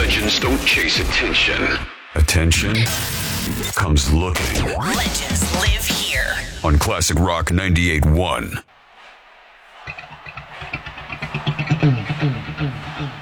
Legends don't chase attention. Attention comes looking. Legends live here. On Classic Rock 98.1.